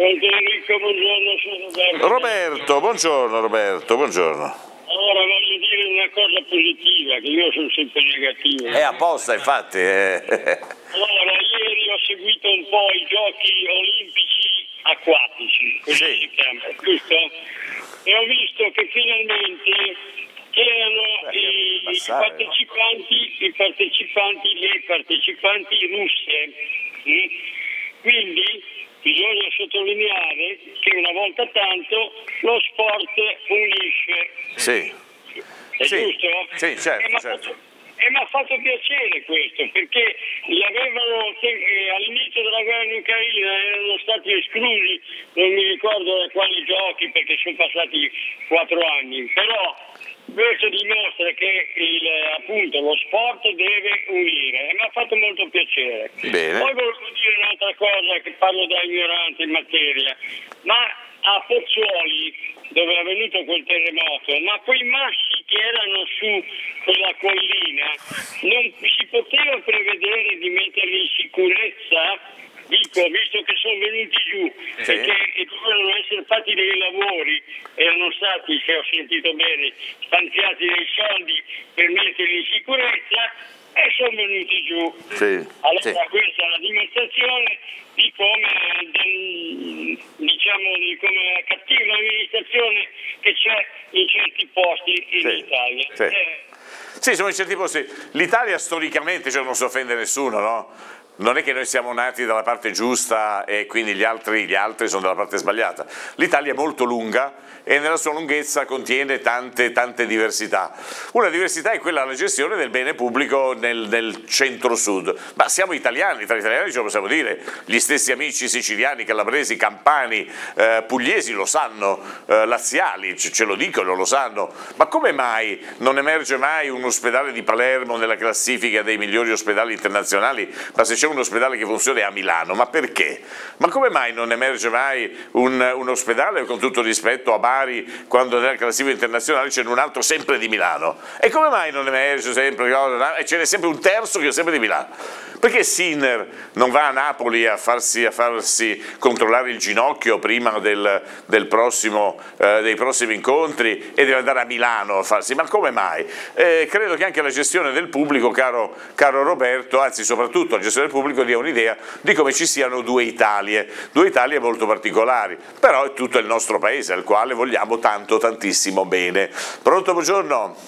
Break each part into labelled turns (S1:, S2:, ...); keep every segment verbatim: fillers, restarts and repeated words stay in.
S1: Pronto Enrico, buongiorno, sono Roberto.
S2: Roberto, buongiorno Roberto, buongiorno.
S1: Allora voglio dire una cosa positiva, che io sono sempre negativo.
S2: È apposta, infatti. Eh.
S1: Allora, ieri ho seguito un po' i giochi olimpici acquatici, così
S2: Sì.
S1: si chiama, giusto? E ho visto che finalmente c'erano
S2: Beh,
S1: i, i
S2: passare,
S1: partecipanti, i partecipanti, le partecipanti russe. Mm? Quindi bisogna sottolineare che una volta tanto lo sport unisce.
S2: Sì.
S1: È
S2: Sì.
S1: giusto?
S2: Sì, certo,
S1: E mi ha
S2: certo.
S1: fatto, e mi ha fatto piacere questo, perché li avevano eh, all'inizio della guerra in Ucraina erano stati esclusi, non mi ricordo da quali giochi perché sono passati quattro anni, però questo dimostra che il, appunto lo sport deve unire e mi ha fatto molto piacere.
S2: Bene.
S1: Poi volevo dire un'altra cosa, che parlo da ignorante in materia, ma a Pozzuoli, dove è avvenuto quel terremoto, ma quei massi che erano su quella collina, non si poteva prevedere di metterli in sicurezza? Dico, visto che sono venuti giù
S2: Sì.
S1: e che dovevano essere fatti dei lavori, erano stati, se ho sentito bene, stanziati dei soldi per metterli in sicurezza e sono venuti giù.
S2: Sì.
S1: Allora
S2: Sì.
S1: questa è la dimostrazione di come, del, diciamo, di come cattiva amministrazione che c'è in certi posti in
S2: Sì.
S1: Italia.
S2: Sì.
S1: Eh,
S2: Sì, sono in certi posti. L'Italia storicamente, cioè non si offende nessuno, no? Non è che noi siamo nati dalla parte giusta e quindi gli altri, gli altri sono dalla parte sbagliata. L'Italia è molto lunga e nella sua lunghezza contiene tante, tante diversità. Una diversità è quella della gestione del bene pubblico nel, nel centro-sud. Ma siamo italiani, tra italiani ce lo possiamo dire. Gli stessi amici siciliani, calabresi, campani, eh, pugliesi lo sanno, eh, laziali ce, ce lo dicono, lo sanno. Ma come mai non emerge mai un ospedale di Palermo nella classifica dei migliori ospedali internazionali? Ma se c'è un ospedale che funziona è a Milano, ma perché? Ma come mai non emerge mai un, un ospedale, con tutto rispetto, a Bari, quando nella classifica internazionale c'è un altro sempre di Milano? E come mai non emerge sempre, e ce n'è sempre un terzo che è sempre di Milano? Perché Sinner non va a Napoli a farsi, a farsi controllare il ginocchio prima del, del prossimo, eh, dei prossimi incontri e deve andare a Milano a farsi? Ma come mai? Eh, credo che anche la gestione del pubblico, caro, caro Roberto, anzi soprattutto la gestione del pubblico dia un'idea di come ci siano due Italie, due Italie molto particolari, però è tutto il nostro paese al quale vogliamo tanto, tantissimo bene. Pronto, buongiorno?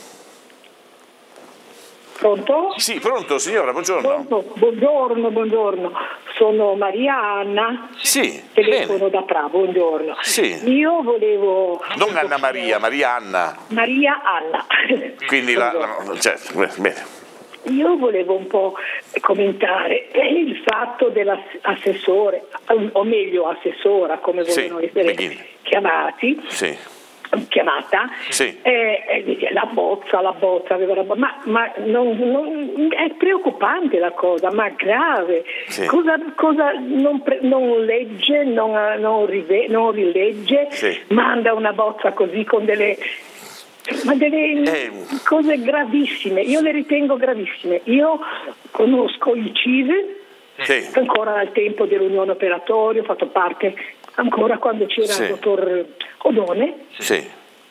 S3: Pronto?
S2: Sì, pronto signora, buongiorno.
S3: Pronto? Buongiorno, buongiorno. Sono Maria Anna.
S2: Sì,
S3: Telefono
S2: bene.
S3: da Pra, buongiorno.
S2: Sì.
S3: Io volevo...
S2: Non Anna Maria, Maria Anna.
S3: Maria Anna.
S2: Quindi la, la certo, bene.
S3: Io volevo un po' commentare il fatto dell'assessore, o meglio assessora, come vogliono
S2: Sì,
S3: essere
S2: Beghin.
S3: chiamati.
S2: Sì.
S3: chiamata
S2: Sì.
S3: eh, eh, la bozza, la bozza, la bozza. ma, ma non, non, è preoccupante la cosa, ma grave.
S2: Sì.
S3: Cosa, cosa non, pre, non legge, non, non, rive, non rilegge,
S2: Sì.
S3: manda una bozza così con delle, ma delle
S2: Eh.
S3: cose gravissime. Io le ritengo gravissime. Io conosco il C I S E,
S2: Sì.
S3: ancora al tempo dell'Unione Operatoria, ho fatto parte ancora quando c'era
S2: Sì.
S3: il dottor Odone,
S2: Sì.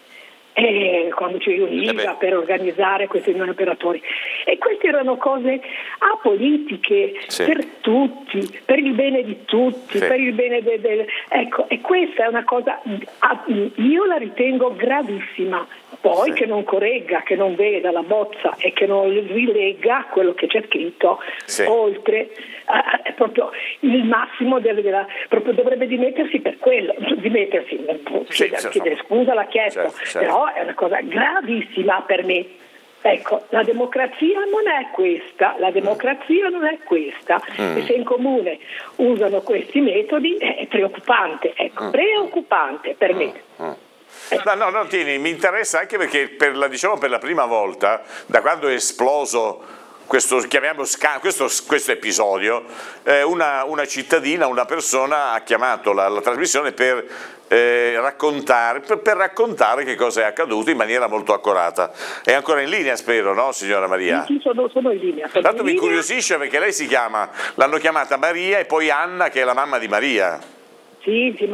S3: e quando ci riuniva
S2: Eh beh.
S3: per organizzare questi unioni operatori, e queste erano cose apolitiche,
S2: Sì.
S3: per tutti, per il bene di tutti,
S2: Sì.
S3: per il bene del, del ecco, e questa è una cosa, io la ritengo gravissima. Poi
S2: Sì.
S3: che non corregga, che non veda la bozza e che non rilegga quello che c'è scritto,
S2: Sì.
S3: oltre a, a, proprio il massimo della, della, proprio dovrebbe dimettersi per quello, dimettersi,
S2: Sì,
S3: chiedere,
S2: certo.
S3: chiedere scusa l'ha chiesto,
S2: Certo, certo.
S3: però è una cosa gravissima per me. Ecco, la democrazia non è questa, la democrazia non è questa,
S2: Mm.
S3: e se in comune usano questi metodi è preoccupante, ecco,
S2: Mm.
S3: preoccupante per me.
S2: Mm. No, no, no, tieni, mi interessa anche perché per la, diciamo, per la prima volta, da quando è esploso questo, chiamiamo, questo, questo episodio, eh, una, una cittadina, una persona ha chiamato la, la trasmissione per, eh, raccontare, per, per raccontare che cosa è accaduto in maniera molto accurata. È ancora in linea, spero, no, signora Maria?
S3: Sì, sono, sono in linea. Sono
S2: Tanto
S3: in
S2: mi
S3: linea.
S2: incuriosisce perché lei si chiama, l'hanno chiamata Maria e poi Anna che è la mamma di Maria.
S3: Sì, sì,